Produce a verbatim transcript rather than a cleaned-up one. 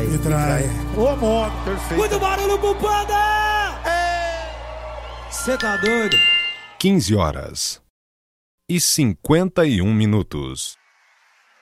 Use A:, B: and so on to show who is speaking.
A: Me trai. Ô, moto.
B: Perfeito.
C: Muito barulho pro Panda! Cê tá doido?
D: quinze horas e cinquenta e um minutos.